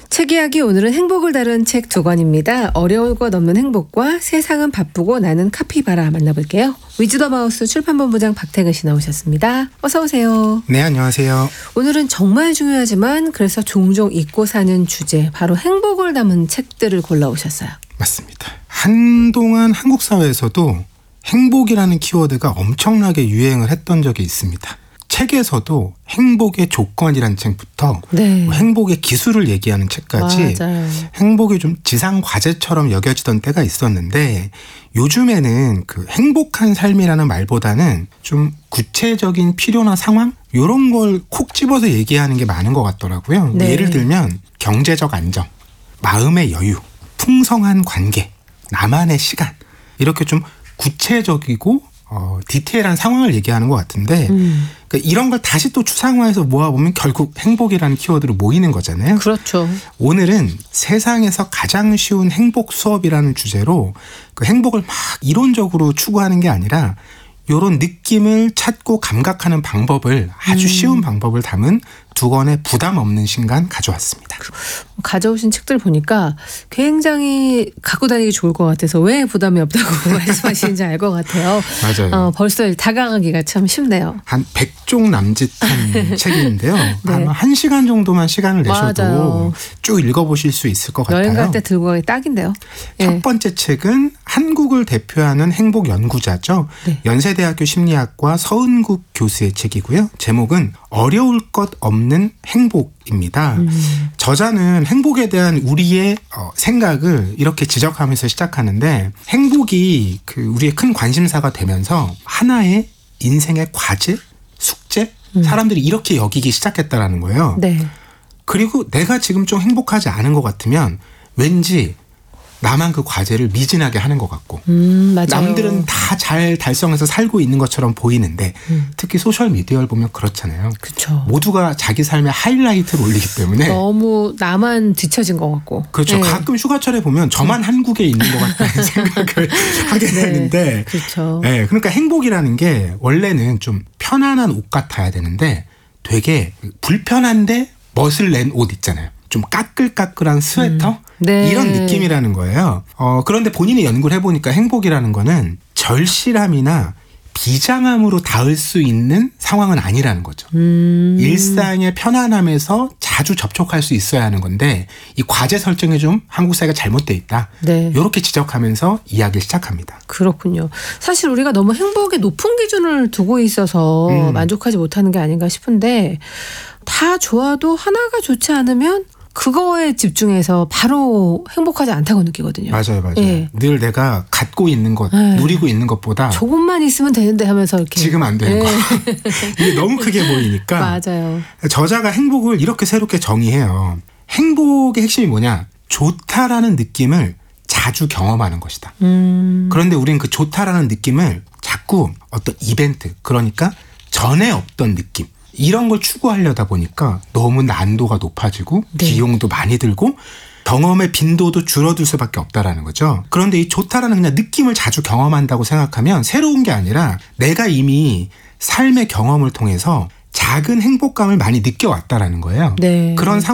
책 이야기 오늘은 행복을 다룬 책 2권입니다. 어려울 것 없는 행복과 세상은 바쁘고 나는 카피바라 만나볼게요. 위즈더마우스 출판본부장 박태근 씨 나오셨습니다. 어서 오세요. 네, 안녕하세요. 오늘은 정말 중요하지만 그래서 종종 잊고 사는 주제, 바로 행복을 담은 책들을 골라오셨어요. 맞습니다. 한동안 한국 사회에서도 행복이라는 키워드가 엄청나게 유행을 했던 적이 있습니다. 책에서도 행복의 조건이라는 책부터 네. 행복의 기술을 얘기하는 책까지 맞아요. 행복이 좀 지상 과제처럼 여겨지던 때가 있었는데, 요즘에는 그 행복한 삶이라는 말보다는 좀 구체적인 필요나 상황 이런 걸 콕 집어서 얘기하는 게 많은 것 같더라고요. 네. 예를 들면 경제적 안정, 마음의 여유, 풍성한 관계, 나만의 시간, 이렇게 좀 구체적이고 디테일한 상황을 얘기하는 것 같은데, 그러니까 이런 걸 다시 또 추상화해서 모아보면 결국 행복이라는 키워드로 모이는 거잖아요. 그렇죠. 오늘은 세상에서 가장 쉬운 행복 수업이라는 주제로 그 행복을 막 이론적으로 추구하는 게 아니라 이런 느낌을 찾고 감각하는 방법을, 아주 쉬운 방법을 담은 2권의 부담 없는 시간 가져왔습니다. 가져오신 책들 보니까 굉장히 갖고 다니기 좋을 것 같아서 왜 부담이 없다고 말씀하시는지 알 것 같아요. 맞아요. 벌써 다가가기가 참 쉽네요. 한 100종 남짓한 책인데요. 네. 아마 1시간 정도만 시간을 내셔도 맞아요. 쭉 읽어보실 수 있을 것 같아요. 여행 갈 때 들고 가기 딱인데요. 첫 번째 책은 한국을 대표하는 행복 연구자죠. 네. 연세대학교 심리학과 서은국 교수의 책이고요. 제목은 어려울 것 없는 행복입니다. 저자는 행복에 대한 우리의 생각을 이렇게 지적하면서 시작하는데, 행복이 우리의 큰 관심사가 되면서 하나의 인생의 과제, 숙제, 사람들이 이렇게 여기기 시작했다라는 거예요. 네. 그리고 내가 지금 좀 행복하지 않은 것 같으면 왠지 나만 그 과제를 미진하게 하는 것 같고, 맞아요. 남들은 다 잘 달성해서 살고 있는 것처럼 보이는데, 특히 소셜미디어를 보면 그렇잖아요. 그렇죠. 모두가 자기 삶의 하이라이트를 올리기 때문에 너무 나만 뒤처진 것 같고. 그렇죠. 네. 가끔 휴가철에 보면 저만 한국에 있는 것 같다는 생각을 하게 되는데, 그렇죠. 네, 그러니까 행복이라는 게 원래는 좀 편안한 옷 같아야 되는데 되게 불편한데 멋을 낸 옷 있잖아요. 좀 까끌까끌한 스웨터? 네. 이런 느낌이라는 거예요. 그런데 본인이 연구를 해보니까 행복이라는 거는 절실함이나 비장함으로 닿을 수 있는 상황은 아니라는 거죠. 일상의 편안함에서 자주 접촉할 수 있어야 하는 건데, 이 과제 설정에 좀 한국 사회가 잘못돼 있다. 네. 이렇게 지적하면서 이야기를 시작합니다. 그렇군요. 사실 우리가 너무 행복에 높은 기준을 두고 있어서 만족하지 못하는 게 아닌가 싶은데, 다 좋아도 하나가 좋지 않으면 그거에 집중해서 바로 행복하지 않다고 느끼거든요. 맞아요. 예. 늘 내가 갖고 있는 것, 누리고 있는 것보다 조금만 있으면 되는데 하면서 이렇게. 지금 안 되는 거. 이게 너무 크게 보이니까. 맞아요. 저자가 행복을 이렇게 새롭게 정의해요. 행복의 핵심이 뭐냐? 좋다라는 느낌을 자주 경험하는 것이다. 그런데 우리는 그 좋다라는 느낌을 자꾸 어떤 이벤트, 그러니까 전에 없던 느낌, 이런 걸 추구하려다 보니까 너무 난도가 높아지고, 네. 비용도 많이 들고 경험의 빈도도 줄어들 수밖에 없다라는 거죠. 그런데 이 좋다라는 그냥 느낌을 자주 경험한다고 생각하면 새로운 게 아니라 내가 이미 삶의 경험을 통해서 작은 행복감을 많이 느껴왔다라는 거예요. 네. 그런